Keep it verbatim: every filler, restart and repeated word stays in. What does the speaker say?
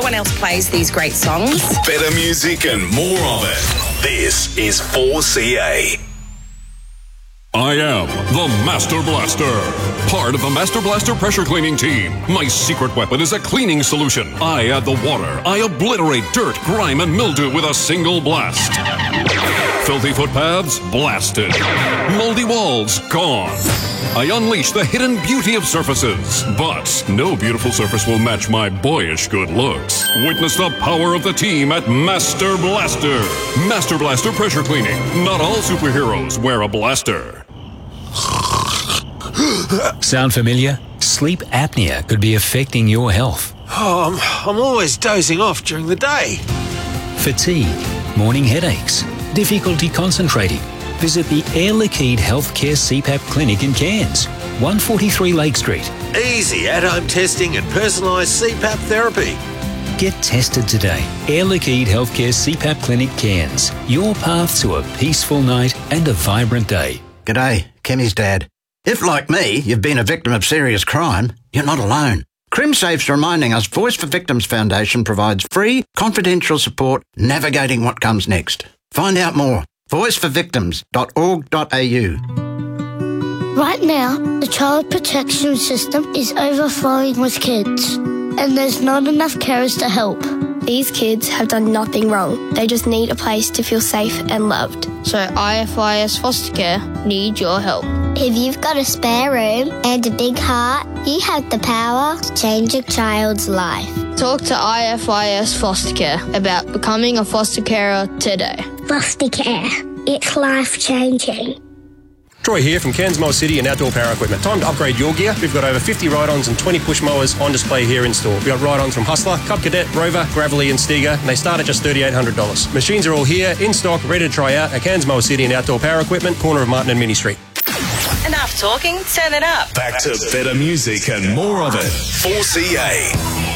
one else plays these great songs. Better music and more of it. This is four C A. I am the Master Blaster, part of the Master Blaster pressure cleaning team. My secret weapon is a cleaning solution. I add the water. I obliterate dirt, grime, and mildew with a single blast. Filthy footpaths, blasted. Moldy walls, gone. I unleash the hidden beauty of surfaces. But no beautiful surface will match my boyish good looks. Witness the power of the team at Master Blaster. Master Blaster pressure cleaning. Not all superheroes wear a blaster. Sound familiar? Sleep apnea could be affecting your health. Oh, I'm, I'm always dozing off during the day. Fatigue, morning headaches, difficulty concentrating. Visit the Air Liquide Healthcare C PAP Clinic in Cairns, one forty-three Lake Street. Easy at-home testing and personalised C PAP therapy. Get tested today. Air Liquide Healthcare C PAP Clinic Cairns. Your path to a peaceful night and a vibrant day. G'day, Kemi's dad. If, like me, you've been a victim of serious crime, you're not alone. CrimSafe's reminding us Voice for Victims Foundation provides free, confidential support navigating what comes next. Find out more. voice for victims dot org dot a u. Right now, the child protection system is overflowing with kids, and there's not enough carers to help. These kids have done nothing wrong. They just need a place to feel safe and loved. So I F I S Foster Care need your help. If you've got a spare room and a big heart, you have the power to change a child's life. Talk to I F I S Foster Care about becoming a foster carer today. Foster care. It's life-changing. Troy here from Cairns Mower City and Outdoor Power Equipment. Time to upgrade your gear. We've got over fifty ride-ons and twenty push mowers on display here in store. We've got ride-ons from Hustler, Cub Cadet, Rover, Gravelly and Stiga, and they start at just three thousand eight hundred dollars. Machines are all here, in stock, ready to try out at Cairns Mower City and Outdoor Power Equipment, corner of Martin and Mini Street. Enough talking, turn it up. Back to better music and more of it. four C A.